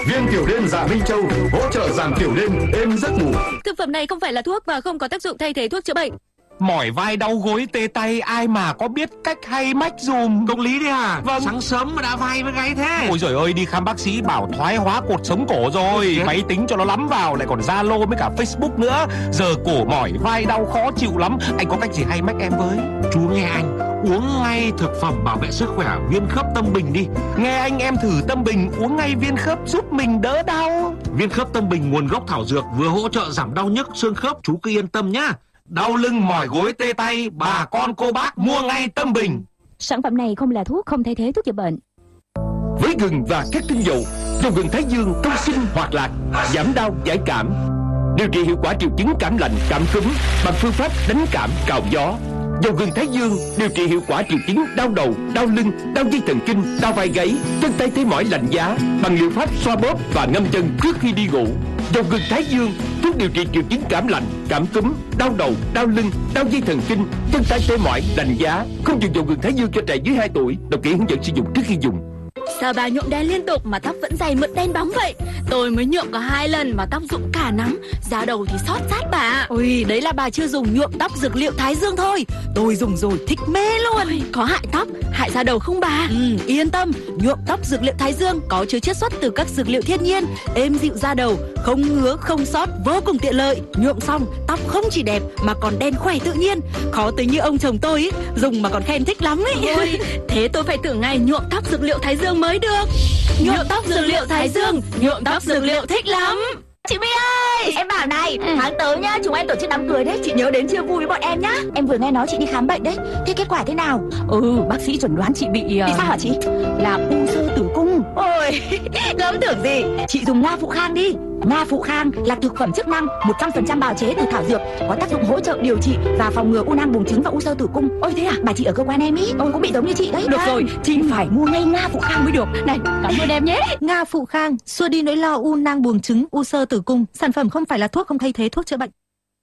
Viên tiểu đêm Dạ Minh Châu hỗ trợ giảm tiểu đêm, êm giấc ngủ. Thực phẩm này không phải là thuốc và không có tác dụng thay thế thuốc chữa bệnh. Mỏi vai đau gối tê tay, ai mà có biết cách hay mách dùm. Công lý đấy à? Vâng. Sáng sớm mà đã vai với gáy thế. Ôi giời ơi, đi khám bác sĩ bảo thoái hóa cột sống cổ rồi. Máy tính cho nó lắm vào, lại còn Zalo với cả Facebook nữa. Giờ cổ mỏi vai đau khó chịu lắm. Anh có cách gì hay mách em với? Chú nghe anh, uống ngay thực phẩm bảo vệ sức khỏe Viên Khớp Tâm Bình đi. Nghe anh em thử Tâm Bình, uống ngay viên khớp giúp mình đỡ đau. Viên Khớp Tâm Bình nguồn gốc thảo dược, vừa hỗ trợ giảm đau nhức xương khớp, chú cứ yên tâm nhá. Đau lưng mỏi gối tê tay, bà con cô bác mua ngay Tâm Bình. Sản phẩm này không là thuốc, không thay thế thuốc chữa bệnh. Với gừng và các tinh dầu, dầu gừng Thái Dương thông sinh hoạt lạc, giảm đau giải cảm, điều trị hiệu quả triệu chứng cảm lạnh, cảm cúm bằng phương pháp đánh cảm cào gió. Dầu gừng Thái Dương điều trị hiệu quả triệu chứng đau đầu, đau lưng, đau dây thần kinh, đau vai gáy, chân tay thấy mỏi lạnh giá bằng liệu pháp xoa bóp và ngâm chân trước khi đi ngủ. Dầu gừng Thái Dương thuốc điều trị triệu chứng cảm lạnh, cảm cúm, đau đầu, đau lưng, đau dây thần kinh, chân tay tê mỏi, lạnh giá. Không dùng dầu gừng Thái Dương cho trẻ dưới 2 tuổi. Đọc kỹ hướng dẫn sử dụng trước khi dùng. Sao bà nhuộm đen liên tục mà tóc vẫn dày mượt đen bóng vậy? Tôi mới nhuộm có 2 lần mà tóc rụng cả nắm, da đầu thì xót rát bà. Ôi, đấy là bà chưa dùng nhuộm tóc dược liệu Thái Dương thôi. Tôi dùng rồi thích mê luôn. Ôi, có hại tóc, hại da đầu không bà? Yên tâm, nhuộm tóc dược liệu Thái Dương có chứa chiết xuất từ các dược liệu thiên nhiên, êm dịu da đầu, không ngứa, không xót, vô cùng tiện lợi. Nhuộm xong, tóc không chỉ đẹp mà còn đen khỏe tự nhiên. Khó tính như ông chồng tôi ý, dùng mà còn khen thích lắm ấy. Ôi, thế tôi phải thử ngay nhuộm tóc dược liệu Thái Dương mới được. Nhuộm tóc dược liệu Thái Dương, nhuộm tóc dược liệu thích lắm. Chị My ơi, em bảo này, tháng tới nhá, chúng em tổ chức đám cưới đấy, chị nhớ đến chia vui với bọn em nhá. Em vừa nghe nói chị đi khám bệnh đấy, thế kết quả thế nào? Bác sĩ chuẩn đoán chị bị sao hả chị? là u xơ tử cung. Ôi, gớm tưởng gì, chị dùng Na Phụ Khang đi. Na Phụ Khang là thực phẩm chức năng 100% bào chế từ thảo dược, có tác dụng hỗ trợ điều trị và phòng ngừa u nang buồng trứng và u xơ tử cung. Ôi thế à, bà chị ở cơ quan em ý, cũng bị giống như chị đấy. Được rồi, chị phải mua ngay Na Phụ Khang mới được. Này, cảm ơn em nhé. Na Phụ Khang xua đi nỗi lo u nang buồng trứng, u xơ tử cung. Sản phẩm không phải là thuốc, không thay thế thuốc chữa bệnh.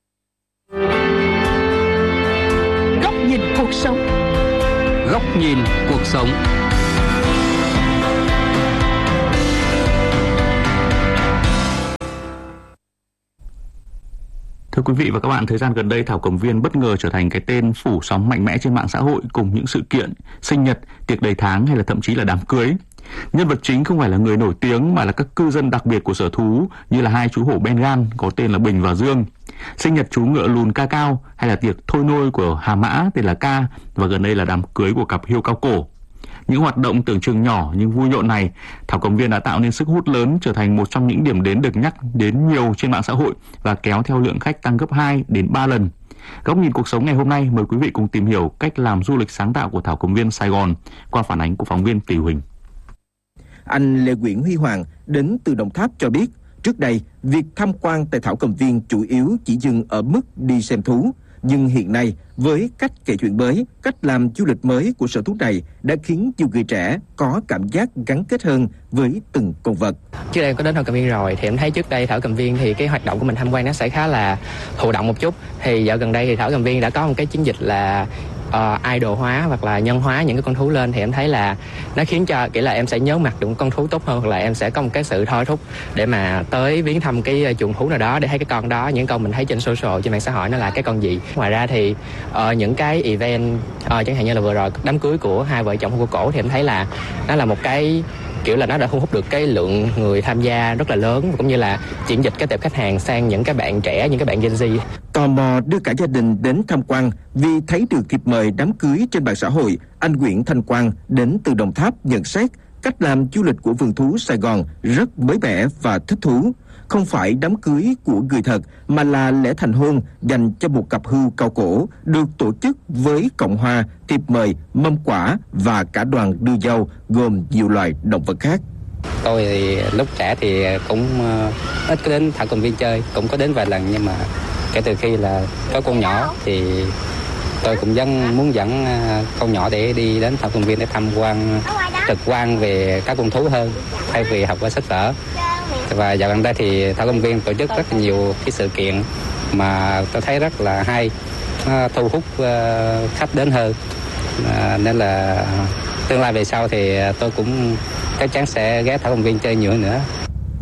Góc nhìn cuộc sống. Góc nhìn cuộc sống. Thưa quý vị và các bạn, thời gian gần đây Thảo Cầm Viên bất ngờ trở thành cái tên phủ sóng mạnh mẽ trên mạng xã hội cùng những sự kiện, sinh nhật, tiệc đầy tháng hay là thậm chí là đám cưới. Nhân vật chính không phải là người nổi tiếng mà là các cư dân đặc biệt của sở thú như là 2 chú hổ Bengal có tên là Bình và Dương, sinh nhật chú ngựa lùn Ca Cao hay là tiệc thôi nôi của Hà Mã tên là Ca, và gần đây là đám cưới của cặp hiêu cao cổ. Những hoạt động tưởng chừng nhỏ nhưng vui nhộn này, Thảo Cầm Viên đã tạo nên sức hút lớn, trở thành một trong những điểm đến được nhắc đến nhiều trên mạng xã hội và kéo theo lượng khách tăng gấp 2 đến 3 lần. Góc nhìn cuộc sống ngày hôm nay mời quý vị cùng tìm hiểu cách làm du lịch sáng tạo của Thảo Cầm Viên Sài Gòn qua phản ánh của phóng viên Tỷ Huỳnh. Anh Lê Nguyễn Huy Hoàng đến từ Đồng Tháp cho biết, trước đây việc tham quan tại Thảo Cầm Viên chủ yếu chỉ dừng ở mức đi xem thú. Nhưng hiện nay, với cách kể chuyện mới, cách làm du lịch mới của sở thú này đã khiến nhiều người trẻ có cảm giác gắn kết hơn với từng con vật. Trước đây em có đến Thảo Cầm Viên rồi, thì em thấy trước đây Thảo Cầm Viên thì cái hoạt động của mình tham quan nó sẽ khá là thụ động một chút. Thì dạo gần đây thì Thảo Cầm Viên đã có một cái chiến dịch là idol hóa hoặc là nhân hóa những cái con thú lên, thì em thấy là nó khiến cho kiểu là em sẽ nhớ mặt được con thú tốt hơn, hoặc là em sẽ có một cái sự thôi thúc để mà tới viếng thăm cái chuồng thú nào đó để thấy cái con đó, những con mình thấy trên social, trên mạng xã hội nó là cái con gì. Ngoài ra thì những cái event chẳng hạn như là vừa rồi đám cưới của 2 vợ chồng của cổ, thì em thấy là nó là một cái kiểu là nó đã thu hút được cái lượng người tham gia rất là lớn, cũng như là chuyển dịch cái tệp khách hàng sang những cái bạn trẻ, những cái bạn Gen Z. Tò mò đưa cả gia đình đến tham quan vì thấy được thiệp mời đám cưới trên mạng xã hội, anh Nguyễn Thanh Quang đến từ Đồng Tháp nhận xét cách làm du lịch của vườn thú Sài Gòn rất mới mẻ và thích thú. Không phải đám cưới của người thật mà là lễ thành hôn dành cho một cặp hươu cao cổ được tổ chức với cộng hoa, thiệp mời, mâm quả và cả đoàn đưa dâu gồm nhiều loài động vật khác. Tôi thì lúc trẻ thì cũng ít có đến Thảo Cầm Viên chơi, cũng có đến vài lần, nhưng mà kể từ khi là có con nhỏ thì tôi cũng muốn dẫn con nhỏ để đi đến Thảo Cầm Viên để tham quan, trực quan về các con thú hơn thay vì học qua sách vở. Và dạo gần đây thì Thảo Cầm Viên tổ chức rất là nhiều cái sự kiện mà tôi thấy rất là hay, thu hút khách đến hơn, nên là tương lai về sau thì tôi cũng chắc chắn sẽ ghé Thảo Cầm Viên chơi nhiều nữa.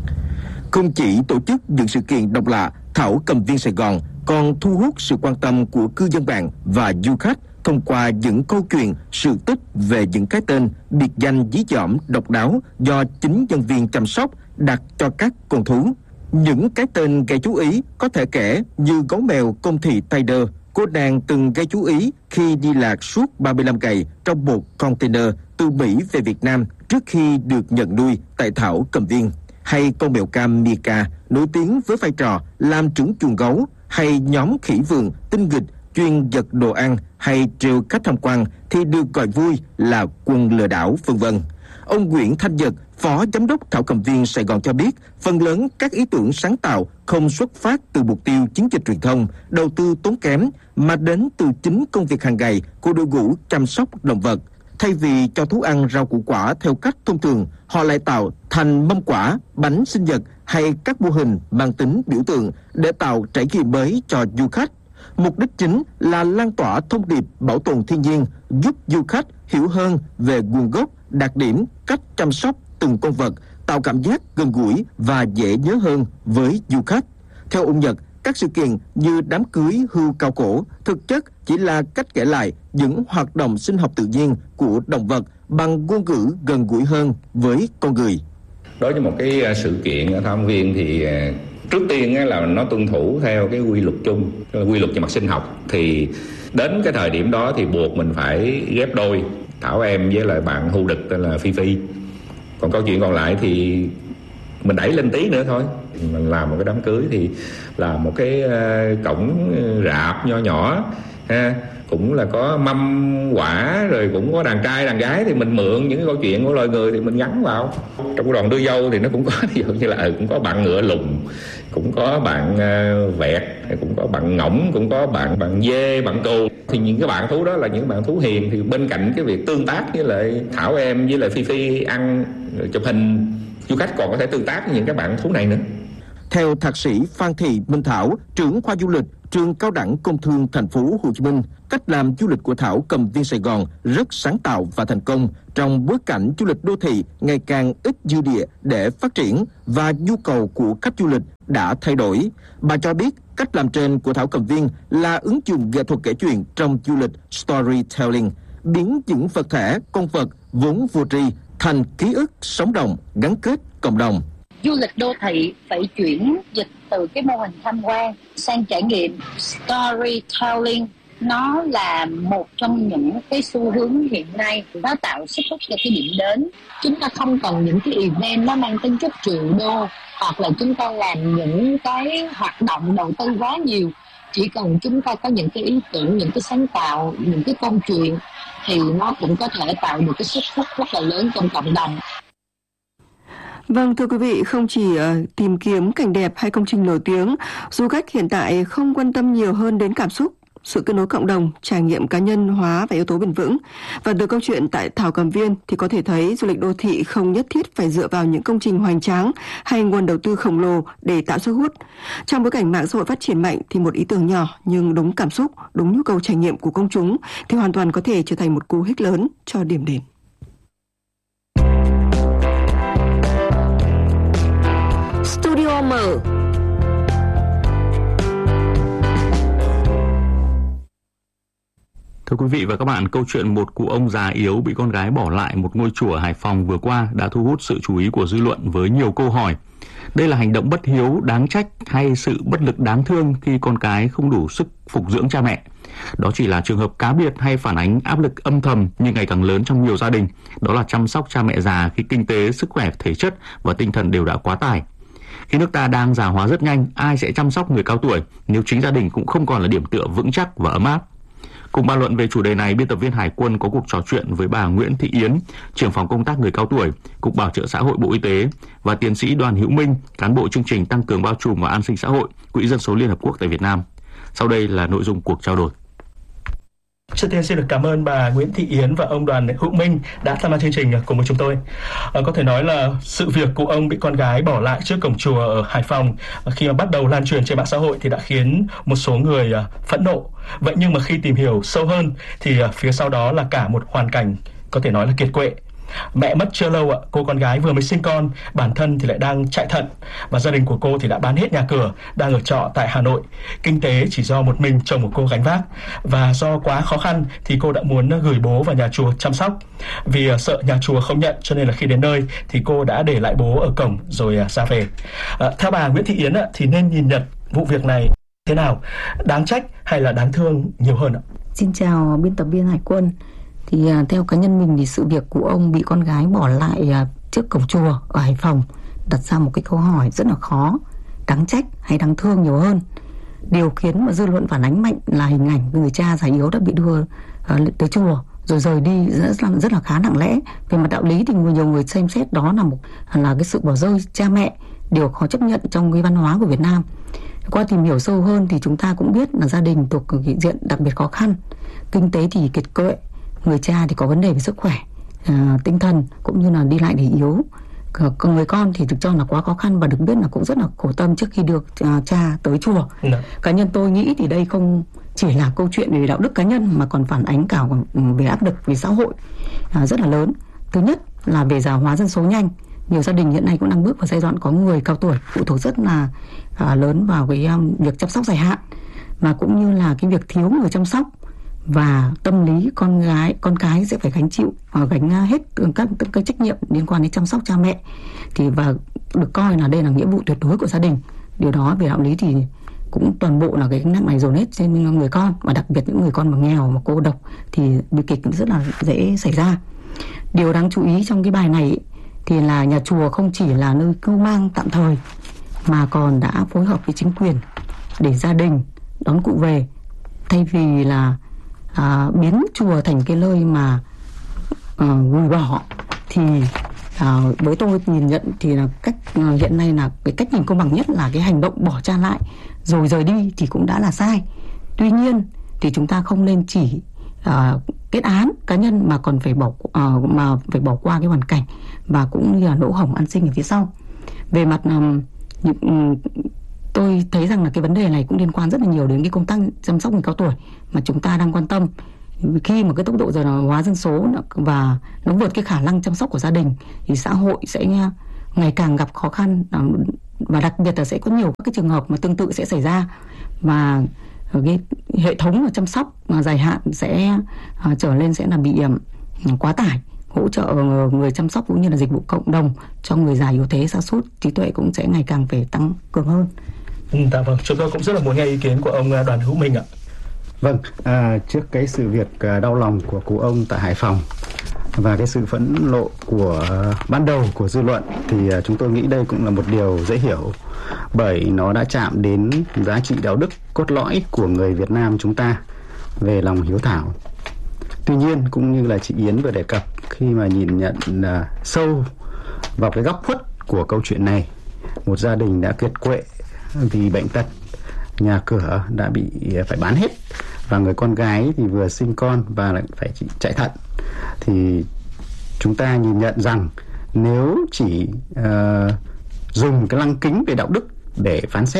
Không chỉ tổ chức những sự kiện độc lạ, Thảo Cầm Viên Sài Gòn còn thu hút sự quan tâm của cư dân mạng và du khách thông qua những câu chuyện, sự tích về những cái tên, biệt danh dí dỏm, độc đáo do chính nhân viên chăm sóc đặt cho các con thú. Những cái tên gây chú ý có thể kể như gấu mèo công thị Tiger. Cô nàng từng gây chú ý khi đi lạc suốt 35 ngày trong một container từ Mỹ về Việt Nam trước khi được nhận nuôi tại Thảo Cầm Viên. Hay con mèo cam Mika nổi tiếng với vai trò làm trưởng chuồng gấu, hay nhóm khỉ vườn tinh nghịch chuyên giật đồ ăn hay trêu khách tham quan thì được gọi vui là quân lừa đảo, v.v. Ông Nguyễn Thanh Nhật, Phó Giám đốc Thảo Cầm Viên Sài Gòn cho biết, phần lớn các ý tưởng sáng tạo không xuất phát từ mục tiêu chiến dịch truyền thông, đầu tư tốn kém, mà đến từ chính công việc hàng ngày của đội ngũ chăm sóc động vật. Thay vì cho thú ăn rau củ quả theo cách thông thường, họ lại tạo thành mâm quả, bánh sinh nhật hay các mô hình mang tính biểu tượng để tạo trải nghiệm mới cho du khách. Mục đích chính là lan tỏa thông điệp bảo tồn thiên nhiên, giúp du khách hiểu hơn về nguồn gốc, đặc điểm, cách chăm sóc từng con vật, tạo cảm giác gần gũi và dễ nhớ hơn với du khách. Theo ông Nhật, các sự kiện như đám cưới hươu cao cổ thực chất chỉ là cách kể lại những hoạt động sinh học tự nhiên của động vật bằng ngôn ngữ gần gũi hơn với con người. Đối với một cái sự kiện ở Thảo Cầm Viên thì trước tiên là nó tuân thủ theo cái quy luật chung, quy luật về mặt sinh học. Thì đến cái thời điểm đó thì buộc mình phải ghép đôi Thảo em với lại bạn hưu đực tên là Phi Phi. Còn câu chuyện còn lại thì mình đẩy lên tí nữa thôi. Mình làm một cái đám cưới thì là một cái cổng rạp nho nhỏ ha, cũng là có mâm quả rồi cũng có đàn trai đàn gái, thì mình mượn những cái câu chuyện của loài người thì mình gắn vào. Trong cái đoàn đưa dâu thì nó cũng có ví dụ như là cũng có bạn ngựa lùn, cũng có bạn vẹt, cũng có bạn ngỗng, cũng có bạn dê, bạn cừu. Thì những cái bạn thú đó là những bạn thú hiền, thì bên cạnh cái việc tương tác với lại Thảo em với lại Phi Phi ăn chụp hình, du khách còn có thể tương tác với những các bạn thú này nữa. Theo thạc sĩ Phan Thị Minh Thảo, trưởng khoa du lịch, trường Cao đẳng Công thương Thành phố Hồ Chí Minh, cách làm du lịch của Thảo Cầm Viên Sài Gòn rất sáng tạo và thành công trong bối cảnh du lịch đô thị ngày càng ít dư địa để phát triển và nhu cầu của khách du lịch đã thay đổi. Bà cho biết cách làm trên của Thảo Cầm Viên là ứng dụng nghệ thuật kể chuyện trong du lịch storytelling, biến những vật thể, con vật vốn vô tri thành ký ức sống động, gắn kết cộng đồng. Du lịch đô thị phải chuyển dịch từ cái mô hình tham quan sang trải nghiệm storytelling. Nó là một trong những cái xu hướng hiện nay, nó tạo sức hút cho cái điểm đến. Chúng ta không cần những cái event nó mang tính chất triệu đô, hoặc là chúng ta làm những cái hoạt động đầu tư quá nhiều. Chỉ cần chúng ta có những cái ý tưởng, những cái sáng tạo, những cái câu chuyện thì nó cũng có thể tạo được cái sức hút rất là lớn trong cộng đồng. Vâng, thưa quý vị, không chỉ tìm kiếm cảnh đẹp hay công trình nổi tiếng, du khách hiện tại không quan tâm nhiều hơn đến cảm xúc, sự kết nối cộng đồng, trải nghiệm cá nhân hóa và yếu tố bền vững. Và từ câu chuyện tại Thảo Cầm Viên thì có thể thấy du lịch đô thị không nhất thiết phải dựa vào những công trình hoành tráng hay nguồn đầu tư khổng lồ để tạo sức hút. Trong bối cảnh mạng xã hội phát triển mạnh thì một ý tưởng nhỏ nhưng đúng cảm xúc, đúng nhu cầu trải nghiệm của công chúng thì hoàn toàn có thể trở thành một cú hích lớn cho điểm đến. Studio mở. Thưa quý vị và các bạn, câu chuyện một cụ ông già yếu bị con gái bỏ lại một ngôi chùa ở Hải Phòng vừa qua đã thu hút sự chú ý của dư luận với nhiều câu hỏi. Đây là hành động bất hiếu, đáng trách hay sự bất lực đáng thương khi con cái không đủ sức phục dưỡng cha mẹ? Đó chỉ là trường hợp cá biệt hay phản ánh áp lực âm thầm nhưng ngày càng lớn trong nhiều gia đình. Đó là chăm sóc cha mẹ già khi kinh tế, sức khỏe, thể chất và tinh thần đều đã quá tải. Khi nước ta đang già hóa rất nhanh, ai sẽ chăm sóc người cao tuổi nếu chính gia đình cũng không còn là điểm tựa vững chắc và ấm áp? Cùng bàn luận về chủ đề này, biên tập viên Hải Quân có cuộc trò chuyện với bà Nguyễn Thị Yến, trưởng phòng công tác người cao tuổi, Cục Bảo trợ xã hội Bộ Y tế, và tiến sĩ Đoàn Hữu Minh, cán bộ chương trình tăng cường bao trùm và an sinh xã hội, Quỹ Dân số Liên Hợp Quốc tại Việt Nam. Sau đây là nội dung cuộc trao đổi. Trước tiên xin được cảm ơn bà Nguyễn Thị Yến và ông Đoàn Hữu Minh đã tham gia chương trình cùng với chúng tôi. Có thể nói là sự việc cụ ông bị con gái bỏ lại trước cổng chùa ở Hải Phòng khi mà bắt đầu lan truyền trên mạng xã hội thì đã khiến một số người phẫn nộ. Vậy nhưng mà khi tìm hiểu sâu hơn thì phía sau đó là cả một hoàn cảnh có thể nói là kiệt quệ. Mẹ mất chưa lâu ạ, cô con gái vừa mới sinh con, bản thân thì lại đang chạy thận, và gia đình của cô thì đã bán hết nhà cửa, đang ở trọ tại Hà Nội. Kinh tế chỉ do một mình chồng của cô gánh vác, và do quá khó khăn thì cô đã muốn gửi bố vào nhà chùa chăm sóc. Vì sợ nhà chùa không nhận, cho nên là khi đến nơi thì cô đã để lại bố ở cổng rồi ra về. Theo bà Nguyễn Thị Yến thì nên nhìn nhận vụ việc này thế nào? Đáng trách hay là đáng thương nhiều hơn ạ? Xin chào biên tập viên Hải Quân. Thì theo cá nhân mình thì sự việc của ông bị con gái bỏ lại trước cổng chùa ở Hải Phòng đặt ra một cái câu hỏi rất là khó, đáng trách hay đáng thương nhiều hơn. Điều khiến mà dư luận phản ánh mạnh là hình ảnh người cha già yếu đã bị đưa tới chùa rồi rời đi rất là khá nặng lẽ. Về mặt đạo lý thì nhiều người xem xét đó là cái sự bỏ rơi cha mẹ, điều khó chấp nhận trong cái văn hóa của Việt Nam. Qua tìm hiểu sâu hơn thì chúng ta cũng biết là gia đình thuộc diện đặc biệt khó khăn, kinh tế thì kiệt quệ, người cha thì có vấn đề về sức khỏe, tinh thần cũng như là đi lại thì yếu. Còn người con thì được cho là quá khó khăn và được biết là cũng rất là khổ tâm trước khi được cha tới chùa. Cá nhân tôi nghĩ thì đây không chỉ là câu chuyện về đạo đức cá nhân mà còn phản ánh cả về áp lực về xã hội rất là lớn. Thứ nhất là về già hóa dân số nhanh. Nhiều gia đình hiện nay cũng đang bước vào giai đoạn có người cao tuổi phụ thuộc rất là lớn vào cái việc chăm sóc dài hạn, và cũng như là cái việc thiếu người chăm sóc, và tâm lý con cái sẽ phải gánh hết các trách nhiệm liên quan đến chăm sóc cha mẹ, thì và được coi là đây là nghĩa vụ tuyệt đối của gia đình. Điều đó về đạo lý thì cũng toàn bộ là cái gánh nặng này dồn hết trên người con, và đặc biệt những người con mà nghèo mà cô độc thì bi kịch cũng rất là dễ xảy ra. Điều đáng chú ý trong cái bài này thì là nhà chùa không chỉ là nơi cưu mang tạm thời mà còn đã phối hợp với chính quyền để gia đình đón cụ về, thay vì là biến chùa thành cái nơi mà gửi bỏ. Thì với tôi nhìn nhận thì là cách hiện nay là cái cách nhìn công bằng nhất là cái hành động bỏ cha lại rồi rời đi thì cũng đã là sai. Tuy nhiên thì chúng ta không nên chỉ kết án cá nhân mà còn phải bỏ qua cái hoàn cảnh và cũng như là lỗ hổng an sinh ở phía sau. Về mặt tôi thấy rằng là cái vấn đề này cũng liên quan rất là nhiều đến cái công tác chăm sóc người cao tuổi mà chúng ta đang quan tâm. Khi mà cái tốc độ già hóa dân số và nó vượt cái khả năng chăm sóc của gia đình thì xã hội sẽ ngày càng gặp khó khăn, và đặc biệt là sẽ có nhiều các cái trường hợp mà tương tự sẽ xảy ra, và cái hệ thống chăm sóc dài hạn sẽ trở lên sẽ là bị quá tải. Hỗ trợ người chăm sóc cũng như là dịch vụ cộng đồng cho người già yếu thế, sa sút trí tuệ cũng sẽ ngày càng phải tăng cường hơn. Dạ vâng, chúng tôi cũng rất là muốn nghe ý kiến của ông Đoàn Hữu Minh ạ. Vâng, trước cái sự việc đau lòng của cụ ông tại Hải Phòng và cái sự phẫn nộ của ban đầu của dư luận thì chúng tôi nghĩ đây cũng là một điều dễ hiểu, bởi nó đã chạm đến giá trị đạo đức cốt lõi của người Việt Nam chúng ta về lòng hiếu thảo. Tuy nhiên, cũng như là chị Yến vừa đề cập, khi mà nhìn nhận sâu vào cái góc khuất của câu chuyện này, một gia đình đã kiệt quệ vì bệnh tật, nhà cửa đã bị phải bán hết, và người con gái thì vừa sinh con và lại phải chạy thận, thì chúng ta nhìn nhận rằng nếu chỉ dùng cái lăng kính về đạo đức để phán xét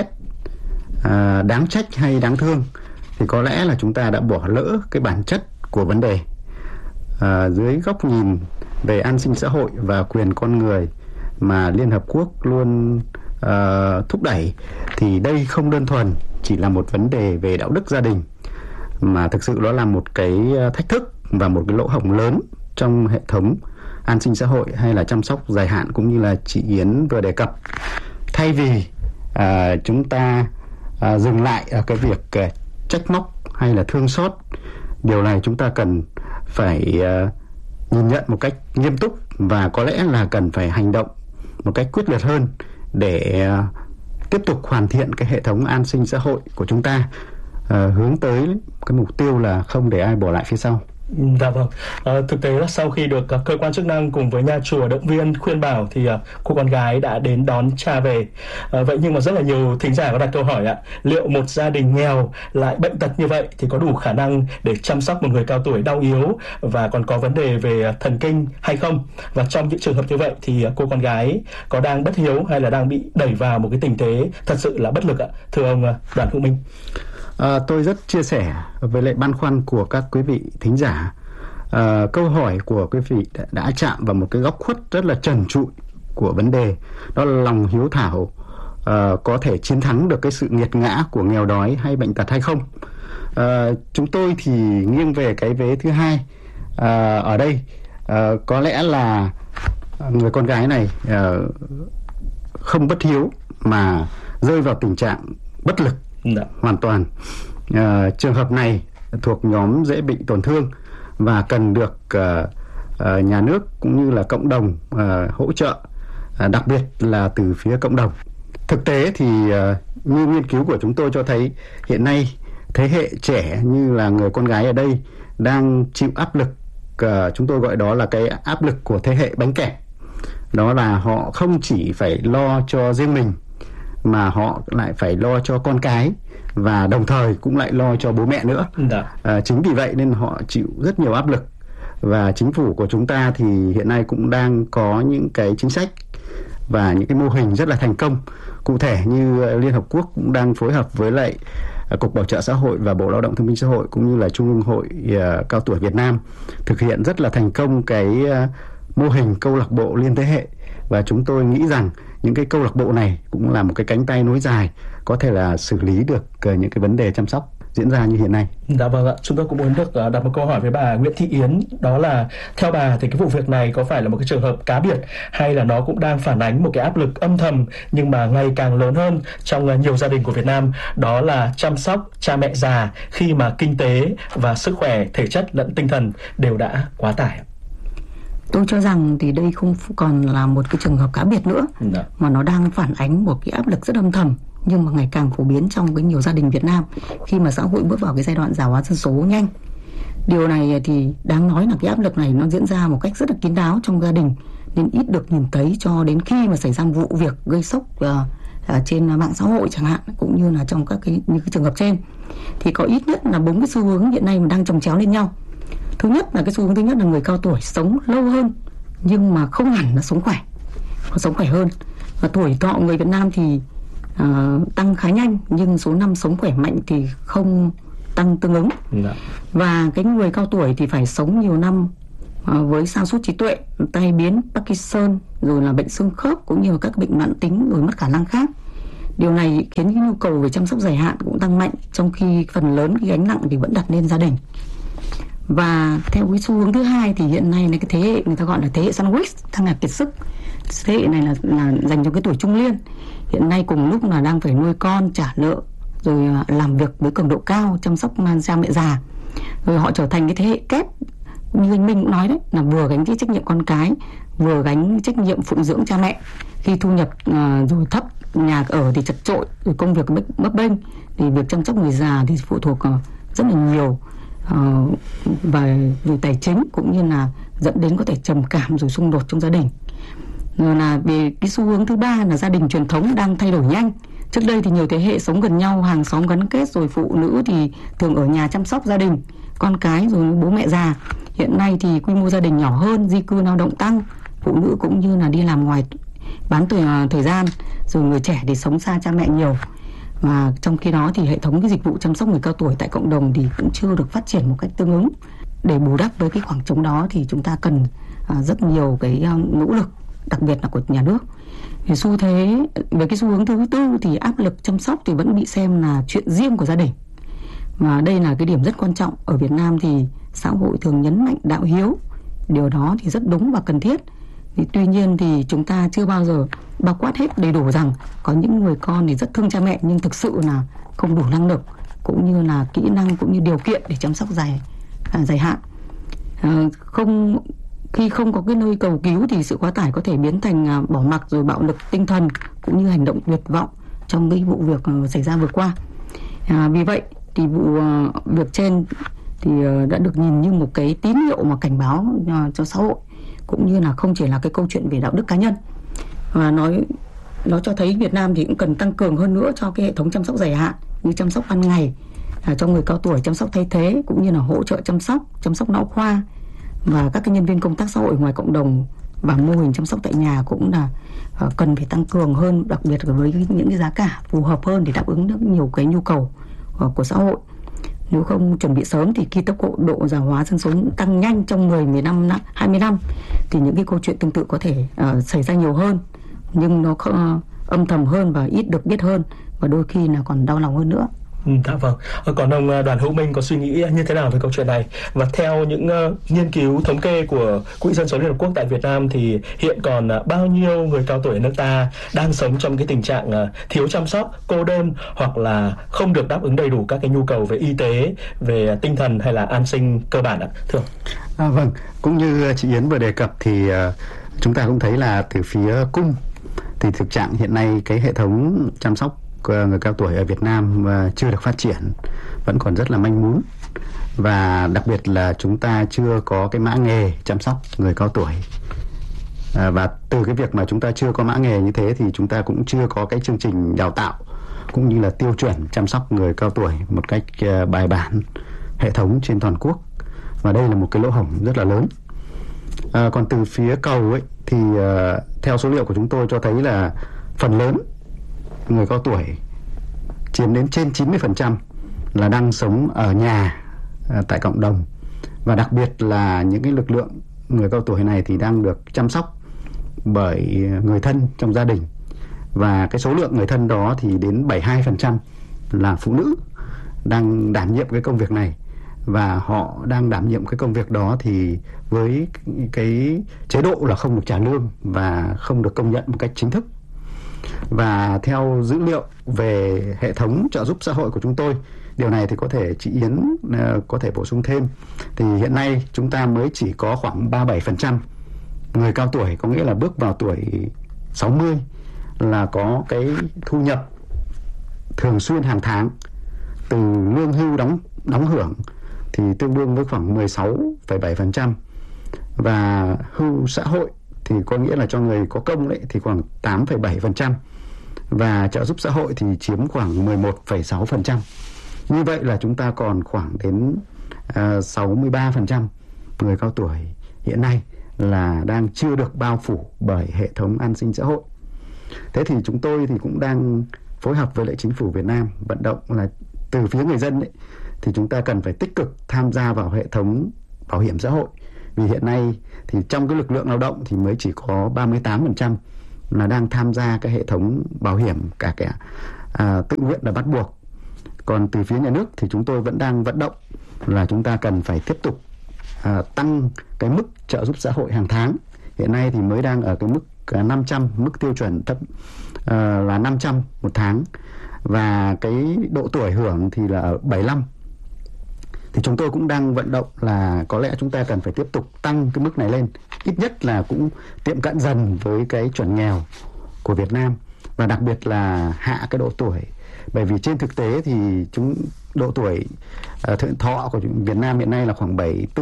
đáng trách hay đáng thương thì có lẽ là chúng ta đã bỏ lỡ cái bản chất của vấn đề. Dưới góc nhìn về an sinh xã hội và quyền con người mà Liên Hợp Quốc luôn thúc đẩy, thì đây không đơn thuần chỉ là một vấn đề về đạo đức gia đình, mà thực sự đó là một cái thách thức và một cái lỗ hổng lớn trong hệ thống an sinh xã hội hay là chăm sóc dài hạn, cũng như là chị Yến vừa đề cập. Thay vì chúng ta dừng lại ở cái việc trách móc hay là thương xót, điều này chúng ta cần phải nhìn nhận một cách nghiêm túc, và có lẽ là cần phải hành động một cách quyết liệt hơn để tiếp tục hoàn thiện cái hệ thống an sinh xã hội của chúng ta, hướng tới cái mục tiêu là không để ai bỏ lại phía sau. Dạ vâng, thực tế là sau khi được cơ quan chức năng cùng với nhà chùa động viên khuyên bảo thì cô con gái đã đến đón cha về. Vậy nhưng mà rất là nhiều thính giả có đặt câu hỏi ạ, liệu một gia đình nghèo lại bệnh tật như vậy thì có đủ khả năng để chăm sóc một người cao tuổi đau yếu và còn có vấn đề về thần kinh hay không? Và trong những trường hợp như vậy thì cô con gái có đang bất hiếu hay là đang bị đẩy vào một cái tình thế thật sự là bất lực ạ? Thưa ông Đoàn Hữu Minh. Tôi rất chia sẻ với lại băn khoăn của các quý vị thính giả, câu hỏi của quý vị đã chạm vào một cái góc khuất rất là trần trụi của vấn đề, đó là lòng hiếu thảo có thể chiến thắng được cái sự nghiệt ngã của nghèo đói hay bệnh tật hay không. Chúng tôi thì nghiêng về cái vế thứ hai. Ở đây có lẽ là người con gái này không bất hiếu mà rơi vào tình trạng bất lực hoàn toàn. Trường hợp này thuộc nhóm dễ bị tổn thương và cần được nhà nước cũng như là cộng đồng hỗ trợ, đặc biệt là từ phía cộng đồng. Thực tế thì như nghiên cứu của chúng tôi cho thấy hiện nay thế hệ trẻ như là người con gái ở đây đang chịu áp lực, chúng tôi gọi đó là cái áp lực của thế hệ bánh kẹp. Đó là họ không chỉ phải lo cho riêng mình mà họ lại phải lo cho con cái và đồng thời cũng lại lo cho bố mẹ nữa. Chính vì vậy nên họ chịu rất nhiều áp lực, và chính phủ của chúng ta thì hiện nay cũng đang có những cái chính sách và những cái mô hình rất là thành công. Cụ thể như Liên Hợp Quốc cũng đang phối hợp với lại Cục Bảo trợ Xã hội và Bộ Lao động Thương binh Xã hội cũng như là Trung ương Hội Cao tuổi Việt Nam thực hiện rất là thành công cái mô hình câu lạc bộ liên thế hệ, và chúng tôi nghĩ rằng những cái câu lạc bộ này cũng là một cái cánh tay nối dài có thể là xử lý được những cái vấn đề chăm sóc diễn ra như hiện nay. Dạ vâng ạ, chúng tôi cũng muốn được đặt một câu hỏi với bà Nguyễn Thị Yến, đó là theo bà thì cái vụ việc này có phải là một cái trường hợp cá biệt hay là nó cũng đang phản ánh một cái áp lực âm thầm nhưng mà ngày càng lớn hơn trong nhiều gia đình của Việt Nam, đó là chăm sóc cha mẹ già khi mà kinh tế và sức khỏe thể chất lẫn tinh thần đều đã quá tải? Tôi cho rằng thì đây không còn là một cái trường hợp cá biệt nữa, mà nó đang phản ánh một cái áp lực rất âm thầm nhưng mà ngày càng phổ biến trong cái nhiều gia đình Việt Nam khi mà xã hội bước vào cái giai đoạn già hóa dân số nhanh. Điều này thì đáng nói là cái áp lực này nó diễn ra một cách rất là kín đáo trong gia đình nên ít được nhìn thấy cho đến khi mà xảy ra vụ việc gây sốc trên mạng xã hội chẳng hạn, cũng như là trong các cái trường hợp trên. Thì có ít nhất là 4 cái xu hướng hiện nay mà đang chồng chéo lên nhau. Thứ nhất là cái xu hướng thứ nhất là người cao tuổi sống lâu hơn nhưng mà không hẳn là sống khỏe, có sống khỏe hơn. Và tuổi thọ người Việt Nam thì tăng khá nhanh nhưng số năm sống khỏe mạnh thì không tăng tương ứng. Và cái người cao tuổi thì phải sống nhiều năm với sa sút trí tuệ, tai biến, Parkinson, rồi là bệnh xương khớp cũng như là các bệnh mãn tính rồi mất khả năng khác. Điều này khiến cái nhu cầu về chăm sóc dài hạn cũng tăng mạnh, trong khi phần lớn cái gánh nặng thì vẫn đặt lên gia đình. Và theo cái xu hướng thứ hai thì hiện nay là cái thế hệ người ta gọi là thế hệ sandwich, thăng ngạc kiệt sức. Thế hệ này là dành cho cái tuổi trung niên. Hiện nay cùng lúc là đang phải nuôi con, trả nợ, rồi làm việc với cường độ cao, chăm sóc cha mẹ già. Rồi họ trở thành cái thế hệ kép, như anh Minh cũng nói đấy, là vừa gánh cái trách nhiệm con cái, vừa gánh trách nhiệm phụng dưỡng cha mẹ. Khi thu nhập rồi thấp, nhà ở thì chật chội, rồi công việc bấp bênh, thì việc chăm sóc người già thì phụ thuộc rất là nhiều và về tài chính, cũng như là dẫn đến có thể trầm cảm rồi xung đột trong gia đình. Rồi là về cái xu hướng thứ ba là gia đình truyền thống đang thay đổi nhanh. Trước đây thì nhiều thế hệ sống gần nhau, hàng xóm gắn kết, rồi phụ nữ thì thường ở nhà chăm sóc gia đình, con cái rồi bố mẹ già. Hiện nay thì quy mô gia đình nhỏ hơn, di cư lao động tăng, phụ nữ cũng như là đi làm ngoài bán thời gian, rồi người trẻ thì sống xa cha mẹ nhiều. Và trong khi đó thì hệ thống cái dịch vụ chăm sóc người cao tuổi tại cộng đồng thì cũng chưa được phát triển một cách tương ứng. Để bù đắp với cái khoảng trống đó thì chúng ta cần rất nhiều cái nỗ lực, đặc biệt là của nhà nước. Về cái xu hướng thứ tư thì áp lực chăm sóc thì vẫn bị xem là chuyện riêng của gia đình. Và đây là cái điểm rất quan trọng. Ở Việt Nam thì xã hội thường nhấn mạnh đạo hiếu. Điều đó thì rất đúng và cần thiết. Tuy nhiên thì chúng ta chưa bao giờ bao quát hết đầy đủ rằng có những người con thì rất thương cha mẹ nhưng thực sự là không đủ năng lực, cũng như là kỹ năng, cũng như điều kiện để chăm sóc dài hạn. Khi không có cái nơi cầu cứu thì sự quá tải có thể biến thành bỏ mặc, rồi bạo lực tinh thần, cũng như hành động tuyệt vọng trong cái vụ việc xảy ra vừa qua. Vì vậy thì vụ việc trên thì đã được nhìn như một cái tín hiệu mà cảnh báo cho xã hội, cũng như là không chỉ là cái câu chuyện về đạo đức cá nhân. Và nó cho thấy Việt Nam thì cũng cần tăng cường hơn nữa cho cái hệ thống chăm sóc dài hạn, như chăm sóc ban ngày cho người cao tuổi, chăm sóc thay thế, cũng như là hỗ trợ chăm sóc não khoa, và các cái nhân viên công tác xã hội ngoài cộng đồng và mô hình chăm sóc tại nhà cũng là cần phải tăng cường hơn, đặc biệt với những cái giá cả phù hợp hơn để đáp ứng được nhiều cái nhu cầu của xã hội. Nếu không chuẩn bị sớm thì khi tốc độ già hóa dân số tăng nhanh trong 10, 15 năm, 20 năm thì những cái câu chuyện tương tự có thể xảy ra nhiều hơn, nhưng nó âm thầm hơn và ít được biết hơn, và đôi khi là còn đau lòng hơn nữa. Dạ vâng. Còn ông Đoàn Hữu Minh có suy nghĩ như thế nào về câu chuyện này? Và theo những nghiên cứu thống kê của Quỹ Dân số Liên Hợp Quốc tại Việt Nam thì hiện còn bao nhiêu người cao tuổi ở nước ta đang sống trong cái tình trạng thiếu chăm sóc, cô đơn, hoặc là không được đáp ứng đầy đủ các cái nhu cầu về y tế, về tinh thần hay là an sinh cơ bản ạ? Thưa ông. Vâng, cũng như chị Yến vừa đề cập thì chúng ta cũng thấy là từ phía cung thì thực trạng hiện nay cái hệ thống chăm sóc người cao tuổi ở Việt Nam chưa được phát triển, vẫn còn rất là manh mún, và đặc biệt là chúng ta chưa có cái mã nghề chăm sóc người cao tuổi. Và từ cái việc mà chúng ta chưa có mã nghề như thế thì chúng ta cũng chưa có cái chương trình đào tạo cũng như là tiêu chuẩn chăm sóc người cao tuổi một cách bài bản, hệ thống trên toàn quốc, và đây là một cái lỗ hổng rất là lớn. Còn từ phía cầu ấy thì theo số liệu của chúng tôi cho thấy là phần lớn người cao tuổi chiếm đến trên 90% là đang sống ở nhà tại cộng đồng, và đặc biệt là những cái lực lượng người cao tuổi này thì đang được chăm sóc bởi người thân trong gia đình, và cái số lượng người thân đó thì đến 72% là phụ nữ đang đảm nhiệm cái công việc này, và họ đang đảm nhiệm cái công việc đó thì với cái chế độ là không được trả lương và không được công nhận một cách chính thức. Và theo dữ liệu về hệ thống trợ giúp xã hội của chúng tôi, điều này thì có thể chị Yến có thể bổ sung thêm, thì hiện nay chúng ta mới chỉ có khoảng 37% người cao tuổi, có nghĩa là bước vào tuổi 60 là có cái thu nhập thường xuyên hàng tháng từ lương hưu đóng hưởng thì tương đương với khoảng 16,7%, và hưu xã hội thì có nghĩa là cho người có công đấy thì khoảng 8,7%, và trợ giúp xã hội thì chiếm khoảng 11,6%. Như vậy là chúng ta còn khoảng đến 63% người cao tuổi hiện nay là đang chưa được bao phủ bởi hệ thống an sinh xã hội. Thế thì chúng tôi thì cũng đang phối hợp với lại chính phủ Việt Nam vận động là từ phía người dân ấy, thì chúng ta cần phải tích cực tham gia vào hệ thống bảo hiểm xã hội. Vì hiện nay thì trong cái lực lượng lao động thì mới chỉ có 38% là đang tham gia cái hệ thống bảo hiểm cả tự nguyện là bắt buộc. Còn từ phía nhà nước thì chúng tôi vẫn đang vận động là chúng ta cần phải tiếp tục tăng cái mức trợ giúp xã hội hàng tháng. Hiện nay thì mới đang ở cái mức 500, mức tiêu chuẩn thấp là 500 một tháng, và cái độ tuổi hưởng thì là ở 75. Thì chúng tôi cũng đang vận động là có lẽ chúng ta cần phải tiếp tục tăng cái mức này lên, ít nhất là cũng tiệm cận dần với cái chuẩn nghèo của Việt Nam, và đặc biệt là hạ cái độ tuổi. Bởi vì trên thực tế thì độ tuổi thọ của Việt Nam hiện nay là khoảng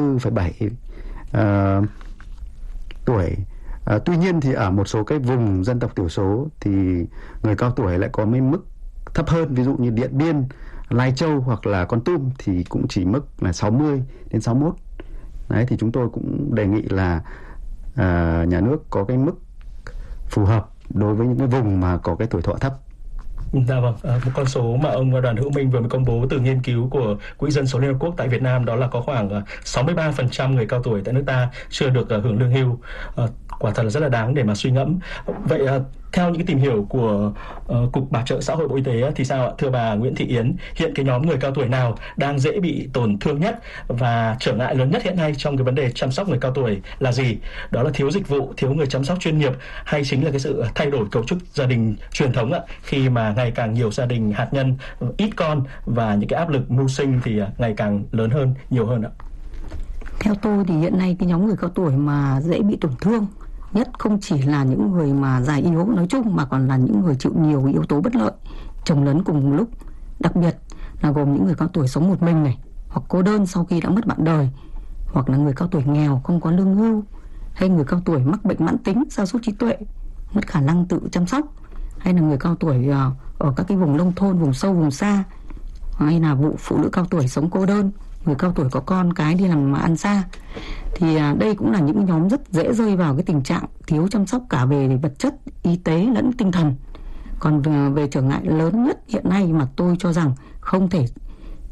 74,7 tuổi. Tuy nhiên thì ở một số cái vùng dân tộc thiểu số thì người cao tuổi lại có mấy mức thấp hơn, ví dụ như Điện Biên, Lai Châu hoặc là Kon Tum thì cũng chỉ mức là 60 đến 61. Đấy, thì chúng tôi cũng đề nghị là nhà nước có cái mức phù hợp đối với những cái vùng mà có cái tuổi thọ thấp. Dạ vâng, một con số mà ông Đoàn Hữu Minh vừa mới công bố từ nghiên cứu của Quỹ Dân số Liên Hợp Quốc tại Việt Nam, đó là có khoảng 63% người cao tuổi tại nước ta chưa được hưởng lương hưu. Quả thật là rất là đáng để mà suy ngẫm. Vậy theo những cái tìm hiểu của Cục Bảo trợ Xã hội Bộ Y tế thì sao ạ? Thưa bà Nguyễn Thị Yến, hiện cái nhóm người cao tuổi nào đang dễ bị tổn thương nhất và trở ngại lớn nhất hiện nay trong cái vấn đề chăm sóc người cao tuổi là gì? Đó là thiếu dịch vụ, thiếu người chăm sóc chuyên nghiệp, hay chính là cái sự thay đổi cấu trúc gia đình truyền thống ạ? Khi mà ngày càng nhiều gia đình hạt nhân ít con và những cái áp lực mưu sinh thì ngày càng lớn hơn, nhiều hơn ạ? Theo tôi thì hiện nay cái nhóm người cao tuổi mà dễ bị tổn thương nhất không chỉ là những người mà già yếu nói chung, mà còn là những người chịu nhiều yếu tố bất lợi chồng lấn cùng một lúc, đặc biệt là gồm những người cao tuổi sống một mình này, hoặc cô đơn sau khi đã mất bạn đời, hoặc là người cao tuổi nghèo không có lương hưu, hay người cao tuổi mắc bệnh mãn tính, sa sút trí tuệ, mất khả năng tự chăm sóc, hay là người cao tuổi ở các cái vùng nông thôn, vùng sâu vùng xa, hay là vụ phụ nữ cao tuổi sống cô đơn, người cao tuổi có con cái đi làm mà ăn xa. Thì đây cũng là những nhóm rất dễ rơi vào cái tình trạng thiếu chăm sóc cả về vật chất, y tế lẫn tinh thần. Còn về trở ngại lớn nhất hiện nay mà tôi cho rằng không thể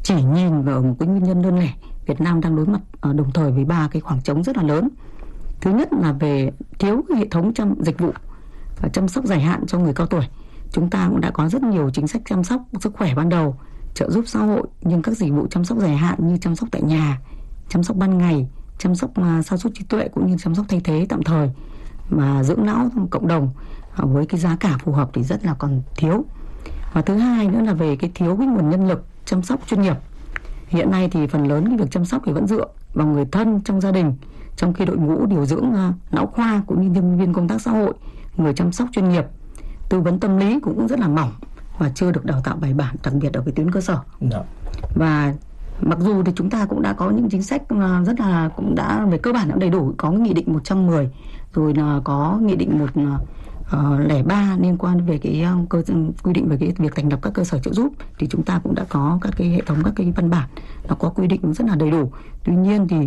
chỉ nhìn vào một cái nguyên nhân đơn lẻ, Việt Nam đang đối mặt đồng thời với 3 cái khoảng trống rất là lớn. Thứ nhất là về thiếu hệ thống dịch vụ chăm sóc dài hạn cho người cao tuổi. Chúng ta cũng đã có rất nhiều chính sách chăm sóc sức khỏe ban đầu, trợ giúp xã hội, nhưng các dịch vụ chăm sóc dài hạn như chăm sóc tại nhà, chăm sóc ban ngày, chăm sóc sa sút trí tuệ cũng như chăm sóc thay thế tạm thời và dưỡng lão trong cộng đồng với cái giá cả phù hợp thì rất là còn thiếu. Và thứ hai nữa là về cái thiếu cái nguồn nhân lực chăm sóc chuyên nghiệp. Hiện nay thì phần lớn cái việc chăm sóc thì vẫn dựa vào người thân trong gia đình, trong khi đội ngũ điều dưỡng lão khoa cũng như nhân viên công tác xã hội, người chăm sóc chuyên nghiệp, tư vấn tâm lý cũng rất là mỏng và chưa được đào tạo bài bản, đặc biệt ở cái tuyến cơ sở. Và mặc dù thì chúng ta cũng đã có những chính sách rất là cũng đã về cơ bản đã đầy đủ, có nghị định 110 rồi là có nghị định 103 liên quan về cái quy định về cái việc thành lập các cơ sở trợ giúp, thì chúng ta cũng đã có các cái hệ thống các cái văn bản nó có quy định rất là đầy đủ. Tuy nhiên thì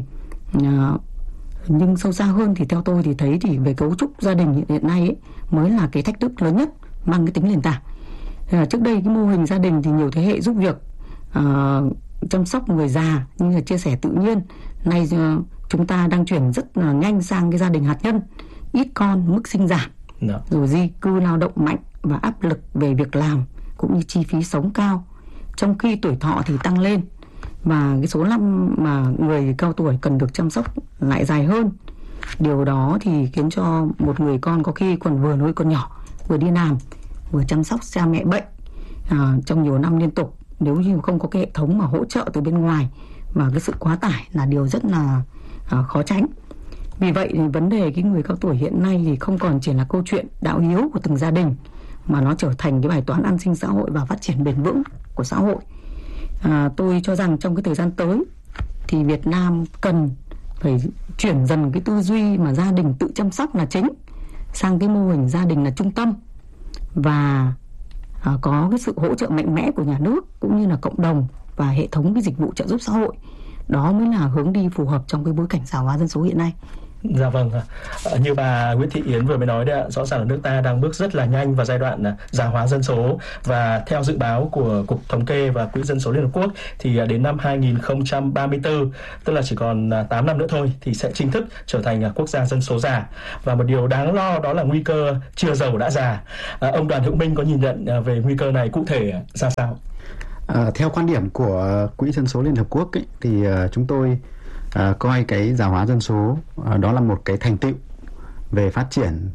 nhưng sâu xa hơn thì theo tôi thì thấy thì về cấu trúc gia đình hiện nay ấy, mới là cái thách thức lớn nhất, mang cái tính nền tảng. Trước đây cái mô hình gia đình thì nhiều thế hệ giúp việc chăm sóc người già như là chia sẻ tự nhiên. Nay chúng ta đang chuyển rất là nhanh sang cái gia đình hạt nhân, ít con, mức sinh giảm, rồi di cư lao động mạnh và áp lực về việc làm cũng như chi phí sống cao, trong khi tuổi thọ thì tăng lên và cái số năm mà người cao tuổi cần được chăm sóc lại dài hơn. Điều đó thì khiến cho một người con có khi còn vừa nuôi con nhỏ, vừa đi làm, vừa chăm sóc cha mẹ bệnh trong nhiều năm liên tục. Nếu như không có cái hệ thống mà hỗ trợ từ bên ngoài, và cái sự quá tải là điều rất là khó tránh. Vì vậy thì vấn đề cái người cao tuổi hiện nay thì không còn chỉ là câu chuyện đạo hiếu của từng gia đình, mà nó trở thành cái bài toán an sinh xã hội và phát triển bền vững của xã hội. Tôi cho rằng trong cái thời gian tới thì Việt Nam cần phải chuyển dần cái tư duy mà gia đình tự chăm sóc là chính sang cái mô hình gia đình là trung tâm, và có cái sự hỗ trợ mạnh mẽ của nhà nước cũng như là cộng đồng và hệ thống cái dịch vụ trợ giúp xã hội. Đó mới là hướng đi phù hợp trong cái bối cảnh già hóa dân số hiện nay. Dạ vâng, như bà Nguyễn Thị Yến vừa mới nói đấy ạ, rõ ràng là nước ta đang bước rất là nhanh vào giai đoạn già hóa dân số, và theo dự báo của Cục Thống kê và Quỹ Dân số Liên Hợp Quốc thì đến năm 2034, tức là chỉ còn 8 năm nữa thôi, thì sẽ chính thức trở thành quốc gia dân số già. Và một điều đáng lo đó là nguy cơ chưa giàu đã già. Ông Đoàn Hữu Minh có nhìn nhận về nguy cơ này cụ thể ra sao? Theo quan điểm của Quỹ Dân số Liên Hợp Quốc ấy, thì chúng tôi coi cái già hóa dân số đó là một cái thành tựu về phát triển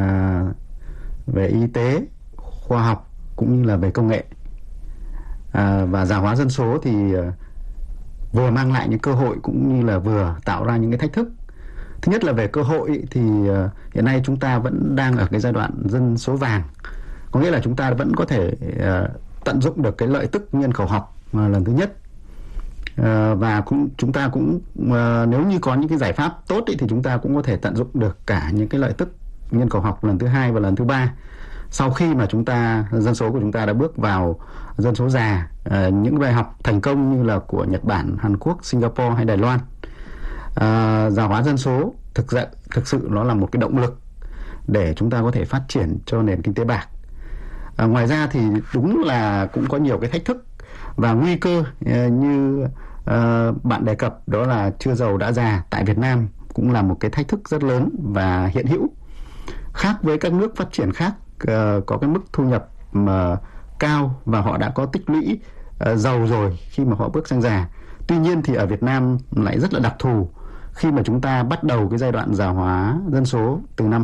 về y tế, khoa học cũng như là về công nghệ. Và già hóa dân số thì vừa mang lại những cơ hội cũng như là vừa tạo ra những cái thách thức. Thứ nhất là về cơ hội thì hiện nay chúng ta vẫn đang ở cái giai đoạn dân số vàng, có nghĩa là chúng ta vẫn có thể tận dụng được cái lợi tức nhân khẩu học lần thứ nhất. Và chúng ta cũng nếu như có những cái giải pháp tốt thì chúng ta cũng có thể tận dụng được cả những cái lợi tức nhân khẩu học lần thứ hai và lần thứ ba. Sau khi mà dân số của chúng ta đã bước vào dân số già, những bài học thành công như là của Nhật Bản, Hàn Quốc, Singapore hay Đài Loan, già hóa dân số thực sự nó là một cái động lực để chúng ta có thể phát triển cho nền kinh tế bạc. Ngoài ra thì đúng là cũng có nhiều cái thách thức và nguy cơ như bạn đề cập, đó là chưa giàu đã già tại Việt Nam cũng là một cái thách thức rất lớn và hiện hữu. Khác với các nước phát triển khác có cái mức thu nhập mà cao và họ đã có tích lũy giàu rồi khi mà họ bước sang già. Tuy nhiên thì ở Việt Nam lại rất là đặc thù khi mà chúng ta bắt đầu cái giai đoạn già hóa dân số từ năm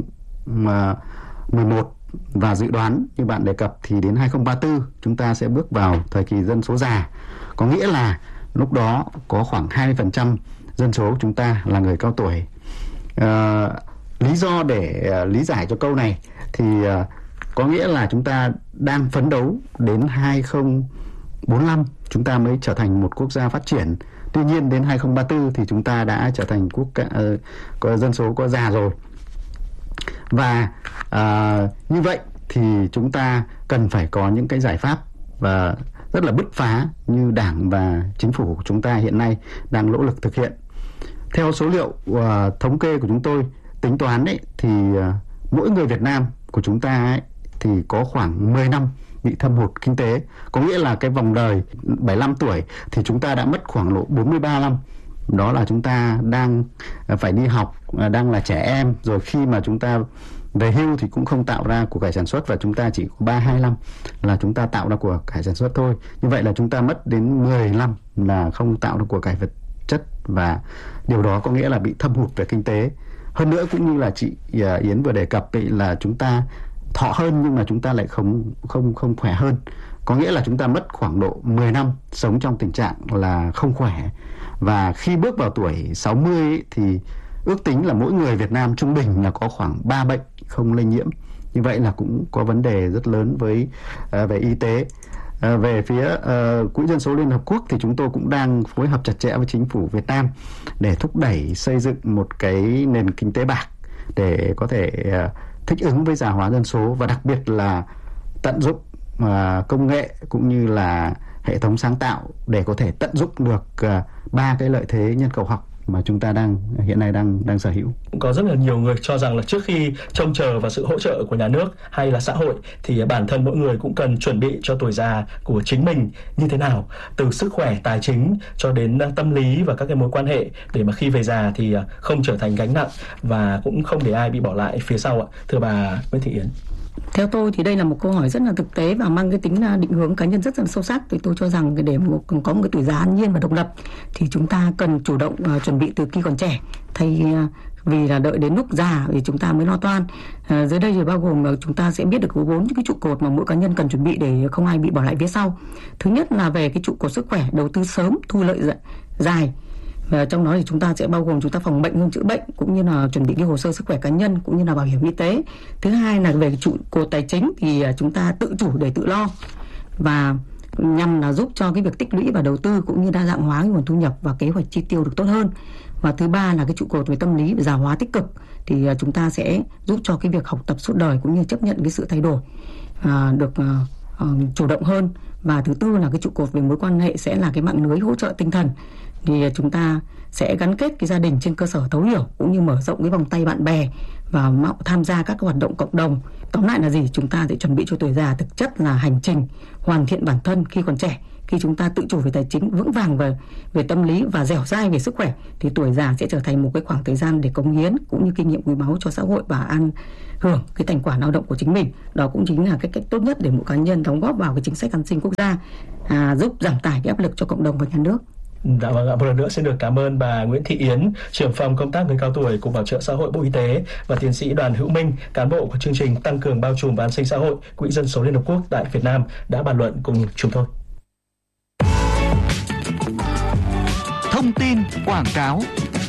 2011 và dự đoán như bạn đề cập thì đến 2034 chúng ta sẽ bước vào thời kỳ dân số già. Có nghĩa là lúc đó có khoảng 20% dân số của chúng ta là người cao tuổi. Lý do để lý giải cho câu này thì có nghĩa là chúng ta đang phấn đấu đến 2045 chúng ta mới trở thành một quốc gia phát triển. Tuy nhiên đến 2034 thì chúng ta đã trở thành có dân số có già rồi. Và như vậy thì chúng ta cần phải có những cái giải pháp và rất là bứt phá như Đảng và Chính phủ của chúng ta hiện nay đang nỗ lực thực hiện. Theo số liệu thống kê của chúng tôi tính toán thì mỗi người Việt Nam của chúng ta thì có khoảng 10 năm bị thâm hụt kinh tế. Có nghĩa là cái vòng đời 75 tuổi thì chúng ta đã mất khoảng độ 43 năm. Đó là chúng ta đang phải đi học, đang là trẻ em, rồi khi mà chúng ta về hưu thì cũng không tạo ra của cải sản xuất, và chúng ta chỉ có 3-2 năm là chúng ta tạo ra của cải sản xuất thôi. Như vậy là chúng ta mất đến 10 năm là không tạo ra của cải vật chất, và điều đó có nghĩa là bị thâm hụt về kinh tế. Hơn nữa, cũng như là chị Yến vừa đề cập là chúng ta thọ hơn nhưng mà chúng ta lại không khỏe hơn. Có nghĩa là chúng ta mất khoảng độ 10 năm sống trong tình trạng là không khỏe. Và khi bước vào tuổi 60 ấy, thì ước tính là mỗi người Việt Nam trung bình là có khoảng 3 bệnh không lây nhiễm. Như vậy là cũng có vấn đề rất lớn về y tế. Về phía Quỹ Dân số Liên Hợp Quốc thì chúng tôi cũng đang phối hợp chặt chẽ với chính phủ Việt Nam để thúc đẩy xây dựng một cái nền kinh tế bạc để có thể thích ứng với già hóa dân số, và đặc biệt là tận dụng công nghệ cũng như là hệ thống sáng tạo để có thể tận dụng được 3 cái lợi thế nhân khẩu học mà chúng ta hiện nay đang sở hữu. Có rất là nhiều người cho rằng là trước khi trông chờ vào sự hỗ trợ của nhà nước hay là xã hội thì bản thân mỗi người cũng cần chuẩn bị cho tuổi già của chính mình như thế nào, từ sức khỏe, tài chính cho đến tâm lý và các cái mối quan hệ, để mà khi về già thì không trở thành gánh nặng và cũng không để ai bị bỏ lại phía sau ạ. Thưa bà Nguyễn Thị Yến. Theo tôi thì đây là một câu hỏi rất là thực tế và mang cái tính định hướng cá nhân rất là sâu sắc. Thì tôi cho rằng để có một cái tuổi già an nhiên và độc lập thì chúng ta cần chủ động chuẩn bị từ khi còn trẻ, thay vì là đợi đến lúc già thì chúng ta mới lo toan. Dưới đây thì bao gồm chúng ta sẽ biết được có 4 cái trụ cột mà mỗi cá nhân cần chuẩn bị để không ai bị bỏ lại phía sau. Thứ nhất là về cái trụ cột sức khỏe, đầu tư sớm, thu lợi dài. Và trong đó thì chúng ta sẽ bao gồm chúng ta phòng bệnh hơn chữa bệnh, cũng như là chuẩn bị cái hồ sơ sức khỏe cá nhân cũng như là bảo hiểm y tế. Thứ hai là về cái trụ cột tài chính thì chúng ta tự chủ để tự lo, và nhằm là giúp cho cái việc tích lũy và đầu tư cũng như đa dạng hóa cái nguồn thu nhập và kế hoạch chi tiêu được tốt hơn. Và thứ ba là cái trụ cột về tâm lý và già hóa tích cực, thì chúng ta sẽ giúp cho cái việc học tập suốt đời cũng như chấp nhận cái sự thay đổi được chủ động hơn. Và thứ tư là cái trụ cột về mối quan hệ sẽ là cái mạng lưới hỗ trợ tinh thần, thì chúng ta sẽ gắn kết cái gia đình trên cơ sở thấu hiểu cũng như mở rộng cái vòng tay bạn bè và tham gia các hoạt động cộng đồng. Tóm lại là gì? Chúng ta sẽ chuẩn bị cho tuổi già thực chất là hành trình hoàn thiện bản thân khi còn trẻ. Khi chúng ta tự chủ về tài chính, vững vàng về tâm lý và dẻo dai về sức khỏe thì tuổi già sẽ trở thành một cái khoảng thời gian để cống hiến cũng như kinh nghiệm quý báu cho xã hội và an hưởng cái thành quả lao động của chính mình. Đó cũng chính là cái cách tốt nhất để mỗi cá nhân đóng góp vào cái chính sách an sinh quốc gia, giúp giảm tải cái áp lực cho cộng đồng và nhà nước. Dạ vâng ạ, một lần nữa xin được cảm ơn bà Nguyễn Thị Yến, trưởng phòng công tác người cao tuổi Cục Bảo trợ xã hội Bộ Y tế, và tiến sĩ Đoàn Hữu Minh, cán bộ của chương trình tăng cường bao trùm và an sinh xã hội Quỹ Dân số Liên Hợp Quốc tại Việt Nam đã bàn luận cùng chúng tôi. Thông tin quảng cáo.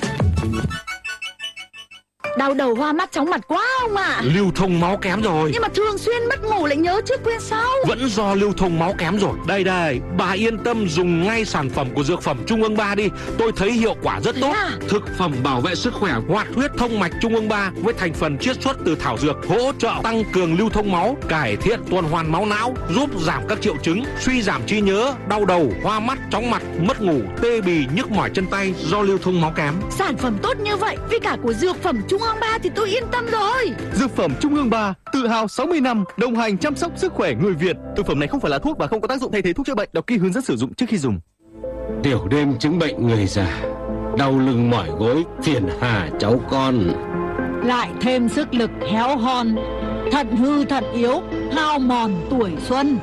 Đau đầu hoa mắt chóng mặt quá ông ạ. Lưu thông máu kém rồi. Nhưng mà thường xuyên mất ngủ lại nhớ trước quên sau. Vẫn do lưu thông máu kém rồi. Đây, bà yên tâm dùng ngay sản phẩm của Dược phẩm Trung ương 3 đi. Tôi thấy hiệu quả rất tốt. Thực phẩm bảo vệ sức khỏe hoạt huyết thông mạch Trung ương 3 với thành phần chiết xuất từ thảo dược, hỗ trợ tăng cường lưu thông máu, cải thiện tuần hoàn máu não, giúp giảm các triệu chứng suy giảm trí nhớ, đau đầu, hoa mắt, chóng mặt, mất ngủ, tê bì, nhức mỏi chân tay do lưu thông máu kém. Sản phẩm tốt như vậy với cả của Dược phẩm Trung ương 3 thì tôi yên tâm rồi. Dược phẩm Trung ương 3 tự hào 60 năm đồng hành chăm sóc sức khỏe người Việt. Thực phẩm này không phải là thuốc và không có tác dụng thay thế thuốc chữa bệnh. Đọc kỹ hướng dẫn sử dụng trước khi dùng. Tiểu đêm chứng bệnh người già, đau lưng mỏi gối, phiền hà cháu con. Lại thêm sức lực héo hon, thận hư thận yếu, hao mòn tuổi xuân.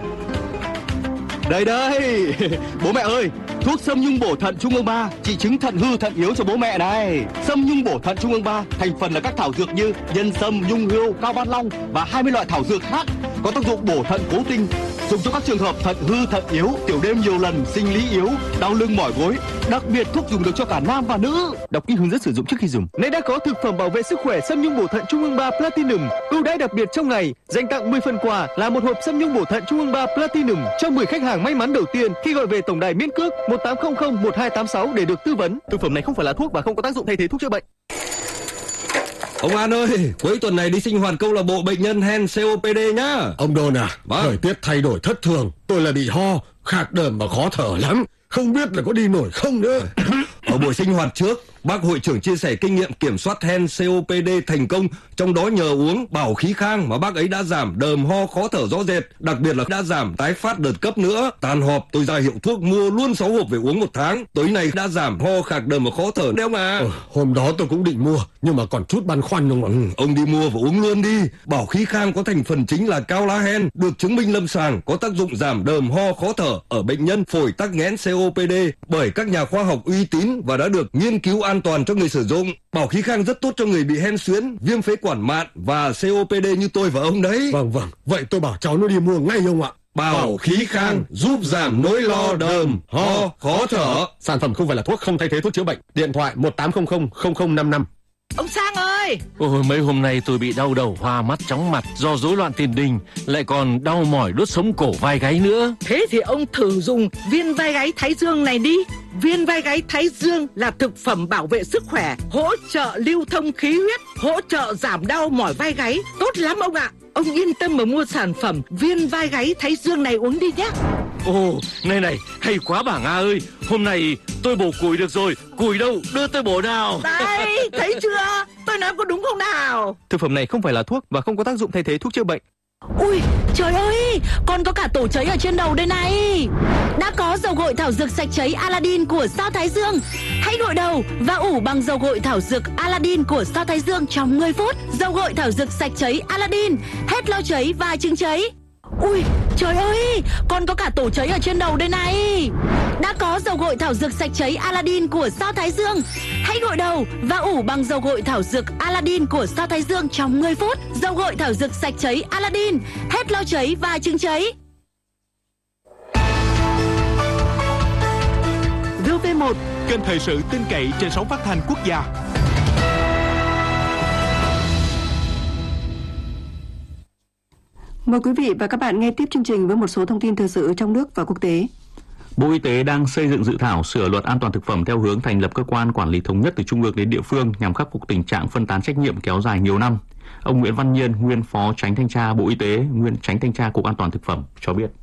Đây, bố mẹ ơi, thuốc Sâm Nhung Bổ Thận Trung ương 3 trị chứng thận hư thận yếu cho bố mẹ này. Sâm Nhung Bổ Thận Trung ương 3 thành phần là các thảo dược như nhân sâm, nhung hươu, cao ban long và 20 loại thảo dược khác có tác dụng bổ thận cố tinh, dùng cho các trường hợp thận hư thận yếu, tiểu đêm nhiều lần, sinh lý yếu, đau lưng mỏi gối. Đặc biệt thuốc dùng được cho cả nam và nữ. Đọc kỹ hướng dẫn sử dụng trước khi dùng. Nay đã có thực phẩm bảo vệ sức khỏe Sâm Nhung Bổ Thận Trung ương 3 Platinum ưu đãi đặc biệt trong ngày, dành tặng 10 phần quà là một hộp Sâm Nhung Bổ Thận Trung ương 3 Platinum cho 10 khách hàng may mắn đầu tiên khi gọi về tổng đài miễn cước 1800 1286 để được tư vấn. Thực phẩm này không phải là thuốc và không có tác dụng thay thế thuốc chữa bệnh. Ông An ơi, cuối tuần này đi sinh hoạt câu lạc bộ bệnh nhân hen COPD nhá. Ông Đôn à, thời tiết thay đổi thất thường, tôi là bị ho, khạc đờm và khó thở lắm, không biết là có đi nổi không nữa. Ở buổi sinh hoạt trước, Bác hội trưởng chia sẻ kinh nghiệm kiểm soát hen COPD thành công, trong đó nhờ uống Bảo Khí Khang mà bác ấy đã giảm đờm ho khó thở rõ rệt, đặc biệt là đã giảm tái phát đợt cấp nữa. Tan họp tôi ra hiệu thuốc mua luôn 6 hộp về uống 1 tháng. Tối nay đã giảm ho khạc đờm và khó thở đeo mà. Hôm đó tôi cũng định mua nhưng mà còn chút băn khoăn ông ạ. Ông đi mua và uống luôn đi. Bảo Khí Khang có thành phần chính là cao lá hen, được chứng minh lâm sàng có tác dụng giảm đờm ho khó thở ở bệnh nhân phổi tắc nghẽn COPD bởi các nhà khoa học uy tín và đã được nghiên cứu an toàn cho người sử dụng. Bảo Khí Khang rất tốt cho người bị hen suyễn, viêm phế quản mạn và COPD như tôi và ông đấy. Vâng, vậy tôi bảo cháu nó đi mua ngay ông ạ. Bảo Khí Khang giúp giảm nỗi lo đờm, ho, khó thở. Sản phẩm không phải là thuốc, không thay thế thuốc chữa bệnh. Điện thoại 1800 0055. Ông Sang ơi! Ôi, mấy hôm nay tôi bị đau đầu, hoa mắt, chóng mặt do rối loạn tiền đình, lại còn đau mỏi đốt sống cổ vai gáy nữa. Thế thì ông thử dùng viên vai gáy Thái Dương này đi. Viên vai gáy Thái Dương là thực phẩm bảo vệ sức khỏe, hỗ trợ lưu thông khí huyết, hỗ trợ giảm đau mỏi vai gáy, tốt lắm ông ạ. Ông yên tâm mà mua sản phẩm viên vai gáy Thái Dương này uống đi nhé. Ồ, này, hay quá bà Nga ơi. Hôm nay tôi bổ củi được rồi. Củi đâu, đưa tôi bổ nào. Đấy, thấy chưa? Tôi nói có đúng không nào? Thực phẩm này không phải là thuốc và không có tác dụng thay thế thuốc chữa bệnh. Ui, trời ơi, con có cả tổ cháy ở trên đầu đây này. Đã có dầu gội thảo dược sạch cháy Aladdin của Sao Thái Dương. Hãy gội đầu và ủ bằng dầu gội thảo dược Aladdin của Sao Thái Dương trong 10 phút. Dầu gội thảo dược sạch cháy Aladdin, hết lau cháy và chứng cháy. Ui, trời ơi, con có cả tổ cháy ở trên đầu đây này. Đã có dầu gội thảo dược sạch cháy Aladdin của Sao Thái Dương. Hãy gội đầu và ủ bằng dầu gội thảo dược Aladdin của Sao Thái Dương trong 10 phút. Dầu gội thảo dược sạch cháy Aladdin, hết lau cháy và chứng cháy. VV1, kênh thời sự tin cậy trên sóng phát thanh quốc gia. Mời quý vị và các bạn nghe tiếp chương trình với một số thông tin thời sự trong nước và quốc tế. Bộ Y tế đang xây dựng dự thảo sửa luật an toàn thực phẩm theo hướng thành lập cơ quan quản lý thống nhất từ trung ương đến địa phương nhằm khắc phục tình trạng phân tán trách nhiệm kéo dài nhiều năm. Ông Nguyễn Văn Nhiên, nguyên Phó Chánh Thanh tra Bộ Y tế, nguyên Chánh Thanh tra Cục An toàn thực phẩm cho biết.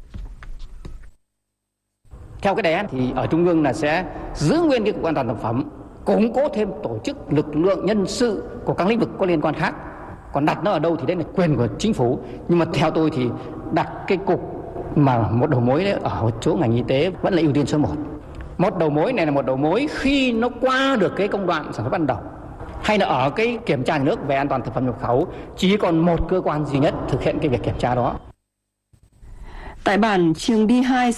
Theo cái đề án thì ở trung ương là sẽ giữ nguyên cái Cục An toàn thực phẩm, củng cố thêm tổ chức lực lượng nhân sự của các lĩnh vực có liên quan khác. Còn đặt nó ở đâu thì đấy là quyền của chính phủ. Nhưng mà theo tôi thì đặt cái cục mà một đầu mối đấy ở chỗ ngành y tế vẫn là ưu tiên số 1. Một đầu mối này là một đầu mối khi nó qua được cái công đoạn sản xuất ban đầu, hay là ở cái kiểm tra nhà nước về an toàn thực phẩm nhập khẩu, chỉ còn một cơ quan duy nhất thực hiện cái việc kiểm tra đó. Tại bản Trường Đi 2